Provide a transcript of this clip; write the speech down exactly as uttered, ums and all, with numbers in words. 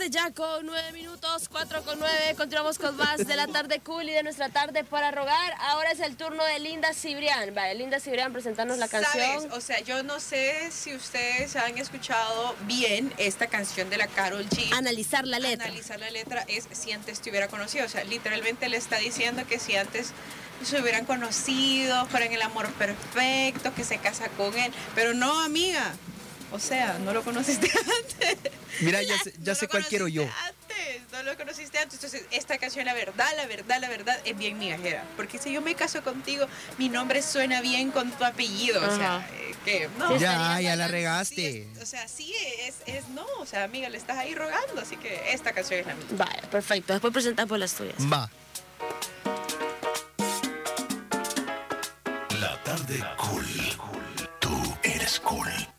tarde, ya con nueve minutos, cuatro con nueve. Continuamos con más de la tarde cool y de nuestra tarde para rogar. Ahora es el turno de Linda Cibrián. Vale, Linda Cibrián, presentarnos la canción. ¿Sabes? O sea, yo no sé si ustedes han escuchado bien esta canción de la Karol G. Analizar la letra. Analizar la letra es si antes te hubiera conocido. O sea, literalmente le está diciendo que si antes se hubieran conocido, fueran el amor perfecto, que se casa con él. Pero no, amiga. O sea, no lo conociste antes. Mira, ya sé, ya no sé cuál quiero yo. Antes, no lo conociste antes. Entonces, esta canción, la verdad, la verdad, la verdad, es bien migajera. Porque si yo me caso contigo, mi nombre suena bien con tu apellido. O sea, eh, que no. Ya, ya la Sí, regaste. es- o sea, sí, es, es no. O sea, amiga, le estás ahí rogando. Así que esta canción es la mía. Vale, perfecto. Después presentamos las tuyas. Va. La tarde cool. Tú eres cool.